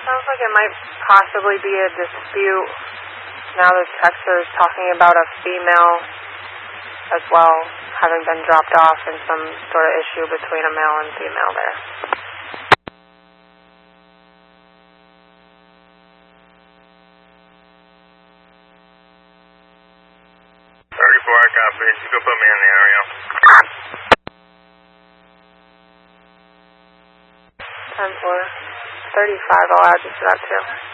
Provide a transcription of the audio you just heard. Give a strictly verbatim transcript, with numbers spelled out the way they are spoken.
Sounds like it might possibly be a dispute. Now the texter is talking about a female as well, having been dropped off and some sort of issue between a male and female there. thirty-four, I copy. You can put me in the area. ten four. thirty-five, I'll add you to that too.